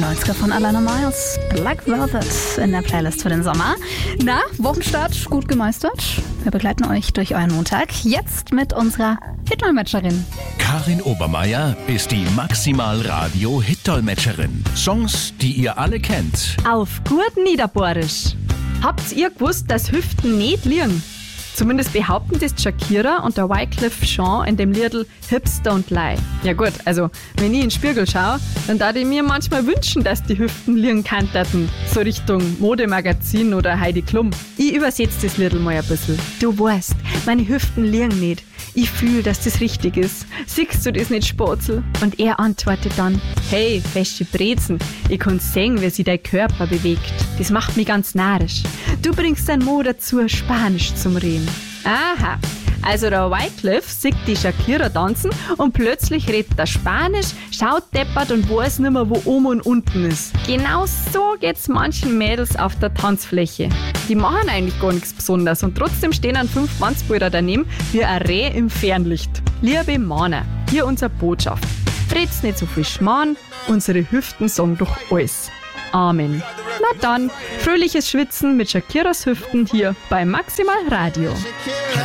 90er von Alana Miles, Black Velvet in der Playlist für den Sommer. Na, Wochenstart gut gemeistert? Wir begleiten euch durch euren Montag. Jetzt mit unserer Hitdolmetscherin. Karin Obermeier ist die Maximal-Radio-Hitdolmetscherin. Songs, die ihr alle kennt. Auf gut Niederbohrisch. Habt ihr gewusst, dass Hüften nicht liegen? Zumindest behaupten das Shakira und der Wyclef Jean in dem Liedl Hips Don't Lie. Ja gut, also wenn ich in den Spiegel schaue, dann darf ich mir manchmal wünschen, dass die Hüften liegen könnten. So Richtung Modemagazin oder Heidi Klum. Ich übersetze das Liedl mal ein bisschen. Du weißt, meine Hüften liegen nicht. Ich fühle, dass das richtig ist. Siehst du das nicht, Spatzel? Und er antwortet dann, hey, feste Brezen, ich kann sehen, wie sich dein Körper bewegt. Das macht mich ganz narrisch. Du bringst dein Mo dazu, Spanisch zum Reden. Aha, also der Wyclef sieht die Shakira tanzen und plötzlich redet er Spanisch, schaut deppert und weiß nicht mehr, wo oben und unten ist. Genau so geht's manchen Mädels auf der Tanzfläche. Die machen eigentlich gar nichts Besonderes und trotzdem stehen an 5 Mannsbilder daneben wie ein Reh im Fernlicht. Liebe Männer, hier unsere Botschaft. Fret's nicht so viel Schmarrn, unsere Hüften sagen doch alles. Amen. Na dann, fröhliches Schwitzen mit Shakiras Hüften hier bei Maximal Radio.